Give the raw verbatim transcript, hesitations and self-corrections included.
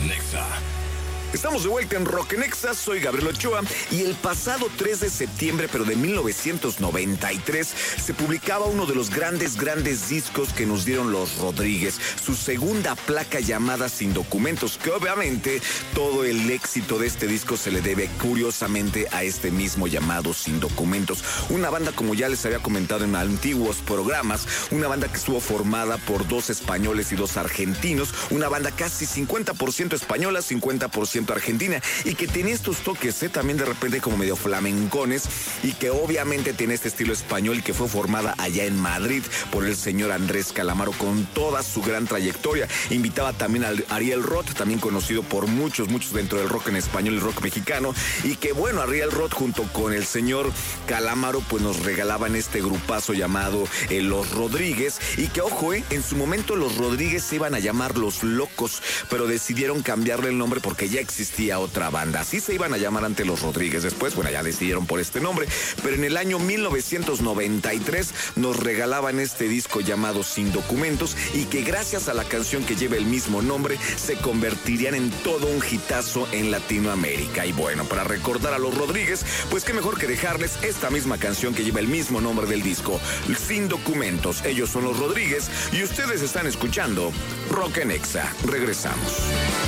Nexa. Estamos de vuelta en Rock Nexa, soy Gabriel Ochoa y el pasado tres de septiembre, pero de mil novecientos noventa y tres, se publicaba uno de los grandes, grandes discos que nos dieron los Rodríguez, su segunda placa llamada Sin Documentos, que obviamente todo el éxito de este disco se le debe curiosamente a este mismo llamado Sin Documentos. Una banda, como ya les había comentado en antiguos programas, una banda que estuvo formada por dos españoles y dos argentinos, una banda casi cincuenta por ciento española, cincuenta por ciento argentina, y que tenía estos toques, ¿eh? también de repente como medio flamencones, y que obviamente tiene este estilo español y que fue formada allá en Madrid por el señor Andrés Calamaro con toda su gran trayectoria. Invitaba también a Ariel Roth, también conocido por muchos, muchos dentro del rock en español y rock mexicano, y que bueno, Ariel Roth junto con el señor Calamaro pues nos regalaban este grupazo llamado eh, Los Rodríguez, y que ojo, eh, en su momento Los Rodríguez se iban a llamar Los Locos, pero decidieron cambiarle el nombre porque ya existía otra banda. Así se iban a llamar ante Los Rodríguez. Después, bueno, ya decidieron por este nombre. Pero en el año mil novecientos noventa y tres nos regalaban este disco llamado Sin Documentos, y que gracias a la canción que lleva el mismo nombre se convertirían en todo un hitazo en Latinoamérica. Y bueno, para recordar a Los Rodríguez, pues qué mejor que dejarles esta misma canción que lleva el mismo nombre del disco, Sin Documentos. Ellos son Los Rodríguez y ustedes están escuchando Rock en Nexa. Regresamos.